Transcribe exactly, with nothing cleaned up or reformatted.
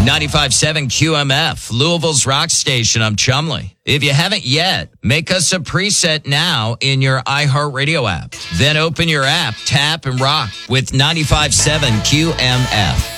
ninety-five point seven Q M F, Louisville's rock station. I'm Chumley. If you haven't yet, make us a preset now in your iHeartRadio app. Then open your app, tap, and rock with ninety-five point seven Q M F.